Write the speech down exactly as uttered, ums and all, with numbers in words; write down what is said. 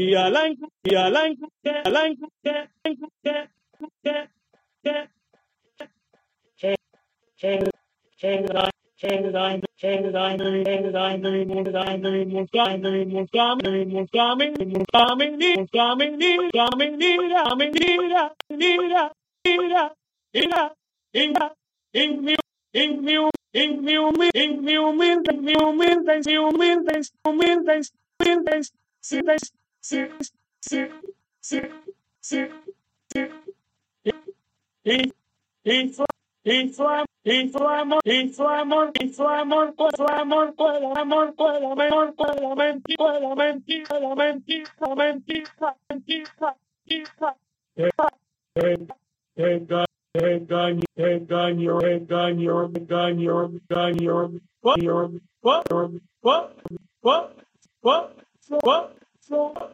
align, align, align, en mi en mi humilde, en mi humilde, en mi humilde, en mi humilde, humilde, humilde, sí, sí, sí, sí, sí, sí, y fue, y fue, y fue amor, y fue amor, y fue amor, pues fue amor, puedo, amor, puedo, amor, puedo mentir, puedo mentir, puedo mentir, puedo mentir, puedo mentir, puedo mentir, engaño, engaño, engaño, engaño, engaño, engaño, what, what, what, what, what, what, what,